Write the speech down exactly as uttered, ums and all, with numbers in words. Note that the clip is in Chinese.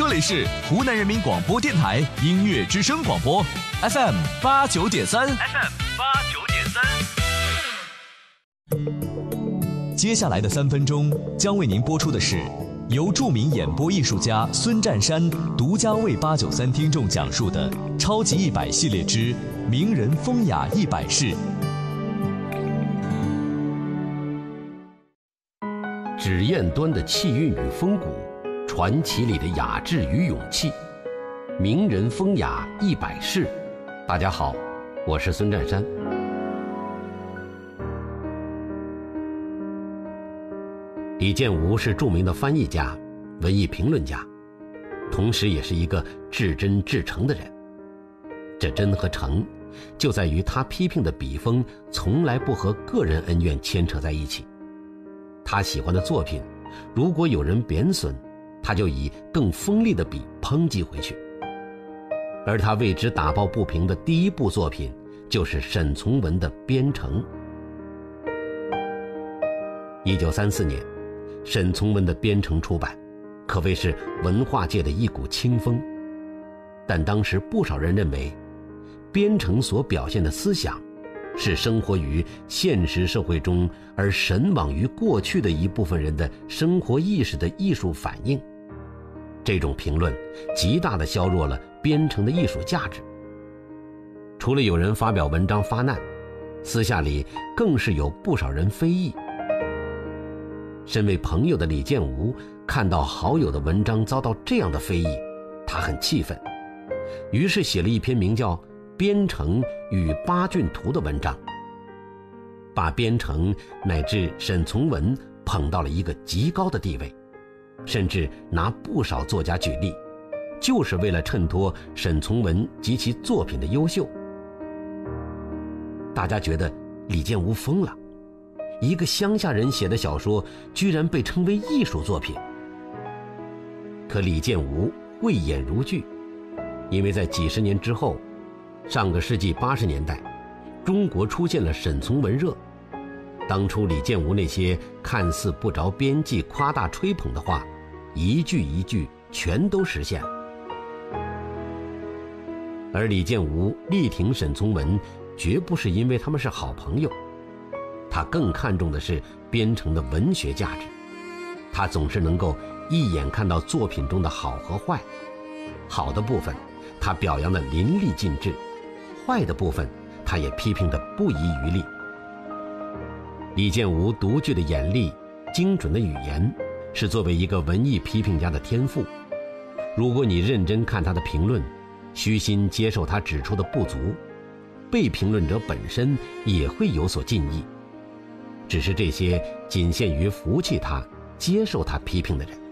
这里是湖南人民广播电台音乐之声广播 F M 八九点三 F M 八九点三。接下来的三分钟将为您播出的是由著名演播艺术家孙占山独家为八九三听众讲述的超级一百系列之名人风雅一百事。 脂砚端的气韵与风骨，传奇里的雅致与勇气，名人风雅一百事。大家好，我是孙占山。李建吾是著名的翻译家、文艺评论家，同时也是一个至真至诚的人。这真和诚就在于他批评的笔锋从来不和个人恩怨牵扯在一起。他喜欢的作品，如果有人贬损，他就以更锋利的笔抨击回去。而他为之打抱不平的第一部作品就是沈从文的《边城》。一九三四年，沈从文的《边城》出版，可谓是文化界的一股清风。但当时不少人认为，《边城》所表现的思想是生活于现实社会中而神往于过去的一部分人的生活意识的艺术反应。这种评论极大地削弱了边城的艺术价值。除了有人发表文章发难，私下里更是有不少人非议。身为朋友的李建吾看到好友的文章遭到这样的非议，他很气愤，于是写了一篇名叫《边城与八骏图》的文章，把边城乃至沈从文捧到了一个极高的地位，甚至拿不少作家举例，就是为了衬托沈从文及其作品的优秀。大家觉得李建吾疯了，一个乡下人写的小说居然被称为艺术作品。可李建吾慧眼如炬，因为在几十年之后，上个世纪八十年代，中国出现了沈从文热。当初李建吾那些看似不着边际、夸大吹捧的话，一句一句全都实现了。而李建吾力挺沈从文，绝不是因为他们是好朋友，他更看重的是边城的文学价值。他总是能够一眼看到作品中的好和坏，好的部分他表扬的淋漓尽致，坏的部分他也批评的不遗余力。李建吾独具的眼力、精准的语言，是作为一个文艺批评家的天赋。如果你认真看他的评论，虚心接受他指出的不足，被评论者本身也会有所敬意。只是这些仅限于服气他、接受他批评的人。